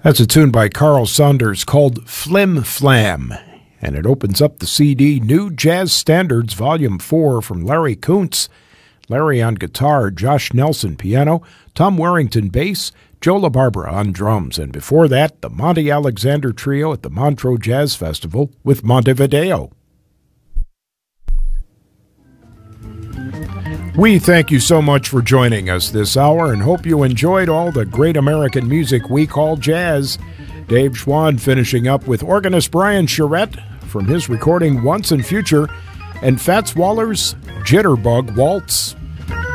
That's a tune by Carl Saunders called Flim Flam, and it opens up the CD New Jazz Standards Volume 4 from Larry Kuntz. Larry on guitar, Josh Nelson piano, Tom Warrington bass, Joe LaBarbera on drums, and before that, the Monty Alexander Trio at the Montreux Jazz Festival with Montevideo. We thank you so much for joining us this hour and hope you enjoyed all the great American music we call jazz. Dave Schwann finishing up with organist Brian Charette from his recording Once and Future, and Fats Waller's Jitterbug Waltz.